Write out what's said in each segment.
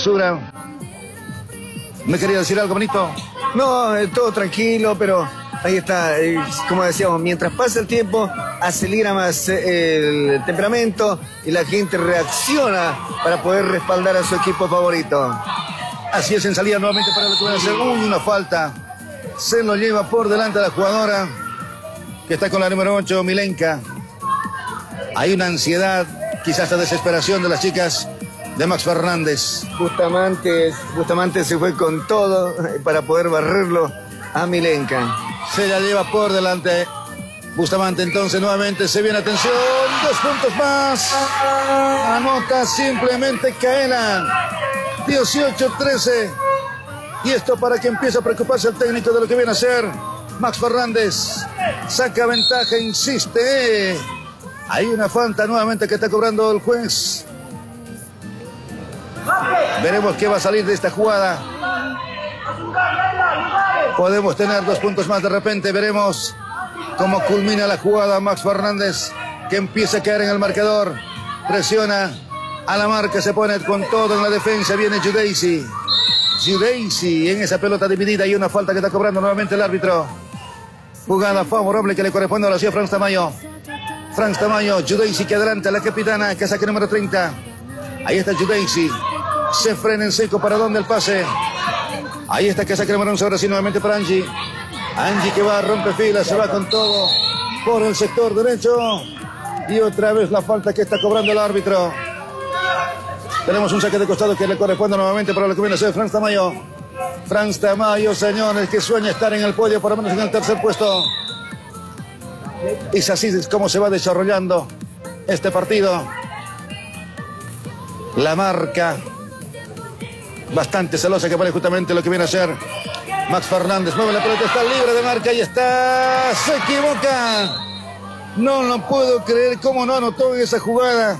Sura, ¿me quería decir algo bonito? No, todo tranquilo, pero ahí está, como decíamos, mientras pasa el tiempo, acelera más el temperamento y la gente reacciona para poder respaldar a su equipo favorito. Así es, en salida nuevamente para lo que van a hacer. Uy, una falta. Se lo lleva por delante a la jugadora que está con la número 8, Milenka. Hay una ansiedad, quizás la desesperación de las chicas de Max Fernández. Bustamante se fue con todo para poder barrerlo a Milenka. Se la lleva por delante Bustamante, entonces nuevamente se viene, atención, 2 puntos más. Anota simplemente Kaela. 18-13. Y esto para que empiece a preocuparse el técnico de lo que viene a ser Max Fernández. Saca ventaja, insiste. Hay una falta nuevamente que está cobrando el juez. Veremos qué va a salir de esta jugada. Podemos tener 2 puntos más de repente. Veremos cómo culmina la jugada. Max Fernández, que empieza a caer en el marcador. Presiona a la marca, se pone con todo en la defensa. Viene Judaisy. Judaisy en esa pelota dividida. Y una falta que está cobrando nuevamente el árbitro. Jugada favorable que le corresponde a la ciudad Franz Tamayo. Franz Tamayo, Judaisy que adelanta la capitana, que saque número 30. Ahí está Judaisy. Se frena en seco. ¿Para dónde el pase? Ahí está que saque número 11. Ahora sí nuevamente para Angie. Angie que va a romper filas, se va con todo por el sector derecho. Y otra vez la falta que está cobrando el árbitro. Tenemos un saque de costado que le corresponde nuevamente para lo que viene a ser Franz Tamayo. Franz Tamayo, señores, que sueña estar en el podio, por lo menos en el tercer puesto. Es así como se va desarrollando este partido. La marca bastante celosa que pone justamente lo que viene a ser Max Fernández. Mueve la pelota, está libre de marca y está... Se equivoca. No lo puedo creer, cómo no anotó en esa jugada.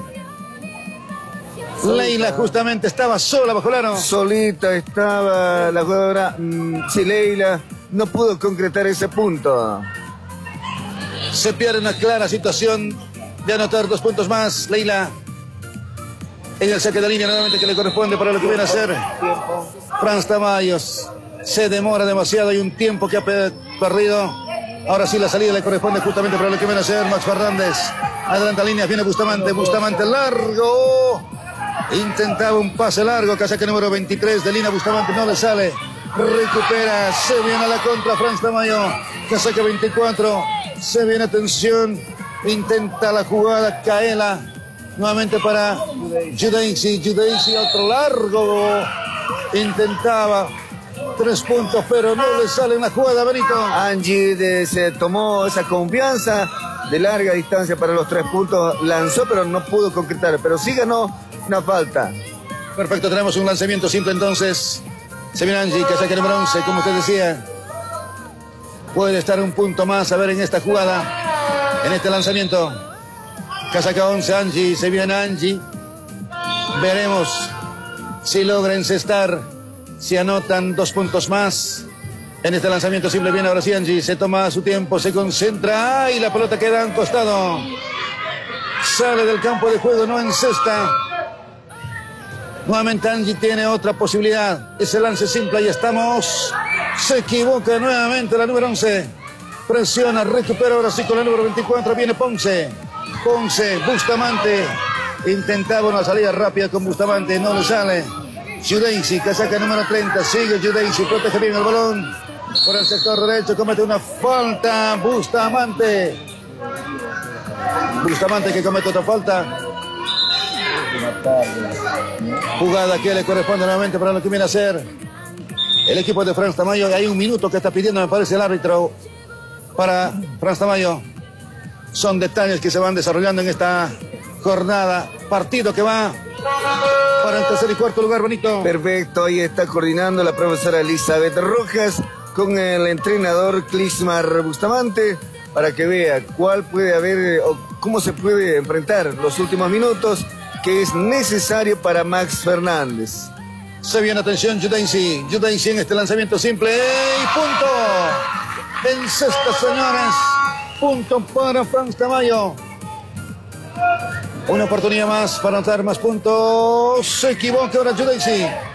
Leila justamente estaba sola bajo el aro. Solita estaba la jugadora. Sí, Leila no pudo concretar ese punto. Se pierde una clara situación de anotar 2 puntos más. Leila en el saque de línea nuevamente que le corresponde para lo que viene a ser Franz Tamayos. Se demora demasiado, hay un tiempo que ha perdido. Ahora sí la salida le corresponde justamente para lo que viene a ser Max Fernández. Adelanta línea, viene Bustamante. Bustamante largo. Intentaba un pase largo, casaca número 23 de Lina Bustamante, no le sale. Recupera, se viene a la contra Franz Tamayo. Casaca 24, se viene, atención. Intenta la jugada, Kaela. Nuevamente para Judaisy. Judaisy, otro largo. Intentaba 3 puntos, pero no le sale en la jugada, Benito. Angie se tomó esa confianza de larga distancia para los 3 puntos. Lanzó, pero no pudo concretar. Pero sí ganó una falta. Perfecto, tenemos un lanzamiento simple entonces. Se viene Angie, que saque número 11, como usted decía. Puede estar un punto más a ver en esta jugada, en este lanzamiento. Casaca 11, Angie, se viene Angie. Veremos si logra encestar, si anotan 2 puntos más. En este lanzamiento simple viene ahora sí Angie, se toma su tiempo, se concentra. Y la pelota queda a un costado. Sale del campo de juego, no encesta. Nuevamente Angie tiene otra posibilidad. Ese lance simple, ahí estamos. Se equivoca nuevamente la número 11. Presiona, recupera ahora sí con la número 24. Viene Ponce. Ponce, Bustamante. Intentaba una salida rápida con Bustamante, no le sale. Judaisy, casaca número 30. Sigue Judaisy, protege bien el balón. Por el sector derecho, comete una falta. Bustamante. Bustamante que comete otra falta. Jugada que le corresponde nuevamente para lo que viene a ser el equipo de Franz Tamayo. Hay un minuto que está pidiendo, me parece, el árbitro para Franz Tamayo. Son detalles que se van desarrollando en esta jornada. Partido que va para el tercer y cuarto lugar, Bonito. Perfecto, ahí está coordinando la profesora Elizabeth Rojas con el entrenador Clismar Bustamante para que vea cuál puede haber o cómo se puede enfrentar los últimos minutos que es necesario para Max Fernández. Se viene, atención, Judaisy. Judaisy en este lanzamiento simple. ¡Y punto! En sexta, señores. Punto para Franz Tamayo. Una oportunidad más para anotar más puntos. Se equivoca ahora Judaisy.